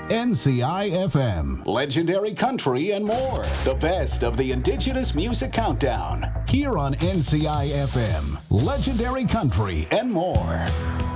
NCI FM, Legendary Country, and more. The best of the Indigenous Music Countdown. Here on NCI FM, Legendary Country, and more.